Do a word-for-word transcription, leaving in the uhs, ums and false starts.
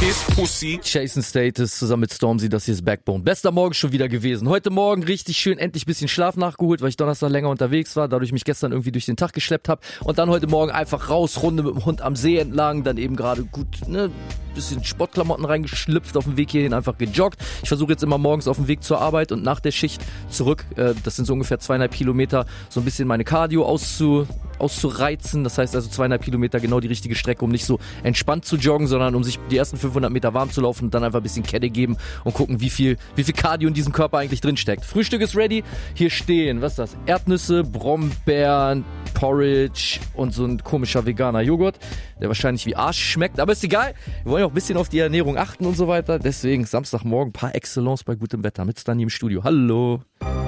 Piss Pussy. Jason Status zusammen mit Stormzy, das hier ist Backbone. Bester Morgen schon wieder gewesen. Heute Morgen richtig schön, endlich ein bisschen Schlaf nachgeholt, weil ich Donnerstag länger unterwegs war, dadurch mich gestern irgendwie durch den Tag geschleppt habe. Und dann heute Morgen einfach raus, Runde mit dem Hund am See entlang, dann eben gerade gut, ne, bisschen Sportklamotten reingeschlüpft, auf dem Weg hierhin einfach gejoggt. Ich versuche jetzt immer morgens auf dem Weg zur Arbeit und nach der Schicht zurück, äh, das sind so ungefähr zweieinhalb Kilometer, so ein bisschen meine Cardio auszu, auszureizen. Das heißt also zweieinhalb Kilometer genau die richtige Strecke, um nicht so entspannt zu joggen, sondern um sich die ersten fünfhundert Meter warm zu laufen und dann einfach ein bisschen Kette geben und gucken, wie viel, wie viel Cardio in diesem Körper eigentlich drin steckt. Frühstück ist ready. Hier stehen, was ist das? Erdnüsse, Brombeeren, Porridge und so ein komischer veganer Joghurt, der wahrscheinlich wie Arsch schmeckt, aber ist egal. Wir wollen ja auch ein bisschen auf die Ernährung achten und so weiter. Deswegen Samstagmorgen par excellence bei gutem Wetter mit Stani im Studio. Hallo.